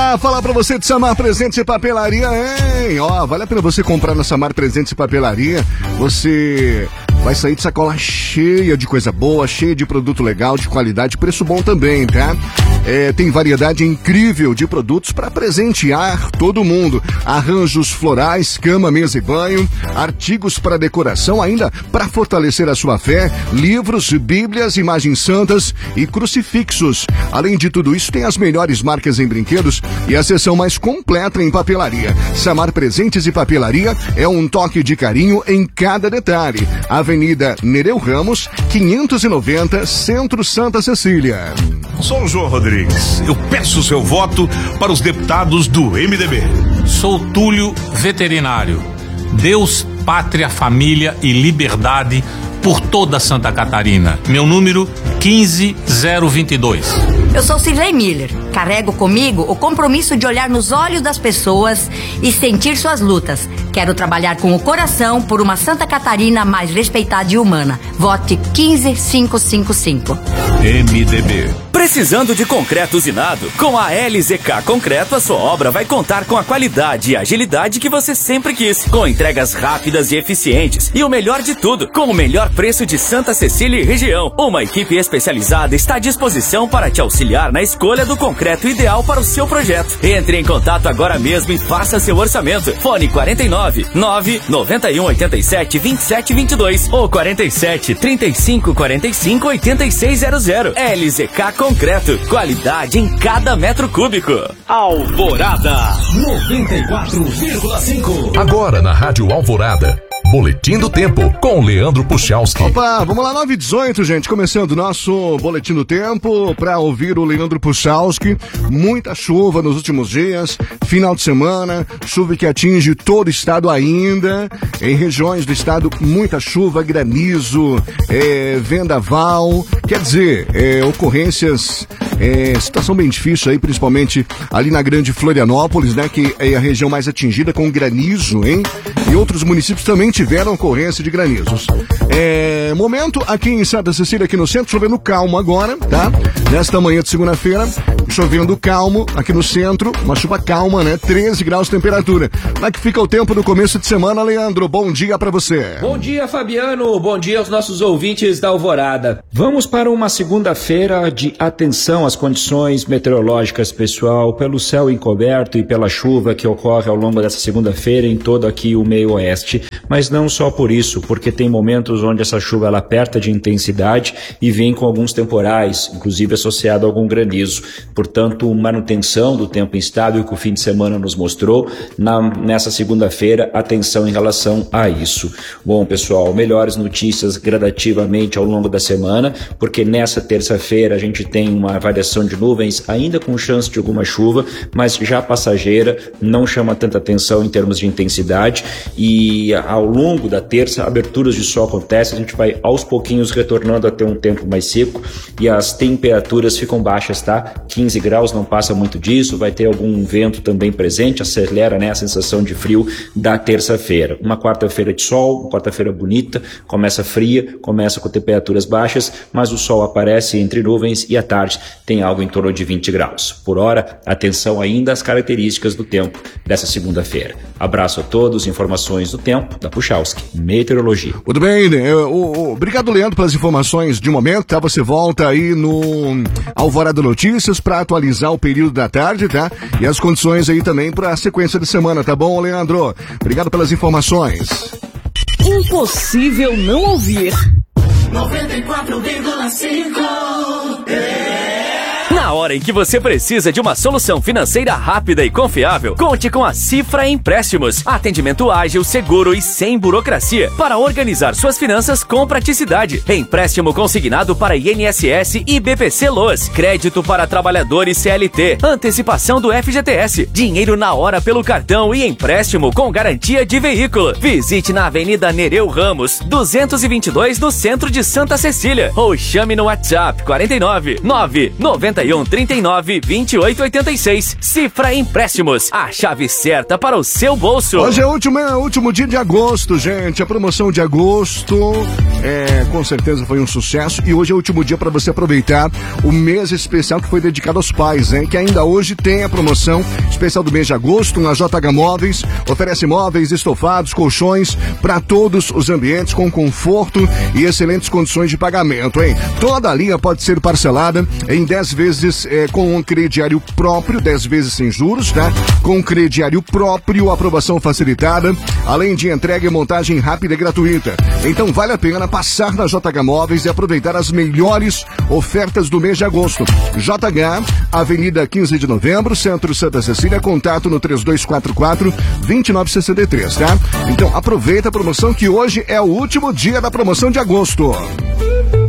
falar pra você de Samar Presentes e Papelaria, hein? Ó, vale a pena você comprar na Samar Presentes e Papelaria. Você vai sair de sacola cheia de coisa boa, cheia de produto legal, de qualidade, preço bom também, tá? Tem variedade incrível de produtos para presentear todo mundo. Arranjos florais, cama, mesa e banho, artigos para decoração, ainda para fortalecer a sua fé, livros, bíblias, imagens santas e crucifixos. Além de tudo isso, tem as melhores marcas em brinquedos e a seção mais completa em papelaria. Samar Presentes e Papelaria é um toque de carinho em cada detalhe. Avenida Nereu Ramos, 590, Centro Santa Cecília. Sou o João Rodrigues. Eu peço seu voto para os deputados do MDB. Sou Túlio Veterinário. Deus, pátria, família e liberdade por toda Santa Catarina. Meu número 15022. Eu sou Cirlei Miller. Carrego comigo o compromisso de olhar nos olhos das pessoas e sentir suas lutas. Quero trabalhar com o coração por uma Santa Catarina mais respeitada e humana. Vote 15555. MDB. Precisando de concreto usinado? Com a LZK Concreto, a sua obra vai contar com a qualidade e agilidade que você sempre quis. Com entregas rápidas e eficientes. E o melhor de tudo, com o melhor preço de Santa Cecília e região. Uma equipe especializada está à disposição para te auxiliar na escolha do concreto ideal para o seu projeto. Entre em contato agora mesmo e faça seu orçamento. Fone 49 991 87 27 22 ou 47 35 45 8600. LZK Concreto. Qualidade em cada metro cúbico. Alvorada 94,5. Agora na Rádio Alvorada. Boletim do Tempo, com Leandro Puchalski. Opa, vamos lá, 9h18, gente, começando o nosso Boletim do Tempo, para ouvir o Leandro Puchalski. Muita chuva nos últimos dias, final de semana, chuva que atinge todo o estado ainda. Em regiões do estado, muita chuva, granizo, vendaval, quer dizer, ocorrências, situação bem difícil aí, principalmente ali na Grande Florianópolis, né, que é a região mais atingida com granizo, hein? E outros municípios também tiveram ocorrência de granizos. Momento aqui em Santa Cecília, aqui no centro, chovendo calmo agora, tá? Nesta manhã de segunda-feira, chovendo calmo aqui no centro, uma chuva calma, né? 13 graus de temperatura. Como é que fica o tempo no começo de semana, Leandro? Bom dia pra você. Bom dia, Fabiano. Bom dia aos nossos ouvintes da Alvorada. Vamos para uma segunda-feira de atenção às condições meteorológicas, pessoal, pelo céu encoberto e pela chuva que ocorre ao longo dessa segunda-feira em todo aqui o meio oeste. Mas não só por isso, porque tem momentos onde essa chuva ela aperta de intensidade e vem com alguns temporais, inclusive associado a algum granizo. Portanto, manutenção do tempo instável que o fim de semana nos mostrou. Nessa segunda-feira, atenção em relação a isso. Bom, pessoal, melhores notícias gradativamente ao longo da semana, porque nessa terça-feira a gente tem uma variação de nuvens, ainda com chance de alguma chuva, mas já passageira, não chama tanta atenção em termos de intensidade. E ao longo da terça, aberturas de sol acontecem, a gente vai aos pouquinhos retornando a ter um tempo mais seco e as temperaturas ficam baixas, tá? 15 graus, não passa muito disso, vai ter algum vento também presente, acelera, né, a sensação de frio da terça-feira. Uma quarta-feira de sol, uma quarta-feira bonita, começa fria, começa com temperaturas baixas, mas o sol aparece entre nuvens e à tarde tem algo em torno de 20 graus. Por hora, atenção ainda às características do tempo dessa segunda-feira. Abraço a todos, informações do tempo da Puchalski, Meteorologia. Tudo bem, obrigado, Leandro, pelas informações de momento, tá? Você volta aí no Alvorada Notícias para atualizar o período da tarde, tá? E as condições aí também para a sequência de semana, tá bom, Leandro? Obrigado pelas informações. Impossível não ouvir. 94,5. Na hora em que você precisa de uma solução financeira rápida e confiável, conte com a Cifra Empréstimos. Atendimento ágil, seguro e sem burocracia para organizar suas finanças com praticidade. Empréstimo consignado para INSS e BPC Loas. Crédito para trabalhadores CLT. Antecipação do FGTS. Dinheiro na hora pelo cartão e empréstimo com garantia de veículo. Visite na Avenida Nereu Ramos, 222, no centro de Santa Cecília. Ou chame no WhatsApp 49 991 51 39 28 86. Cifra Empréstimos, a chave certa para o seu bolso. Hoje é o último dia de agosto, gente. A promoção de agosto com certeza foi um sucesso. E hoje é o último dia para você aproveitar o mês especial que foi dedicado aos pais, hein? Que ainda hoje tem a promoção especial do mês de agosto. A JH Móveis oferece móveis, estofados, colchões para todos os ambientes com conforto e excelentes condições de pagamento, hein? Toda a linha pode ser parcelada em 10 vezes com um crediário próprio, 10 vezes sem juros, tá? Com crediário próprio, aprovação facilitada, além de entrega e montagem rápida e gratuita. Então vale a pena passar na JH Móveis e aproveitar as melhores ofertas do mês de agosto. JH, Avenida 15 de Novembro, Centro Santa Cecília, contato no 3244-2963, tá? Então aproveita a promoção que hoje é o último dia da promoção de agosto.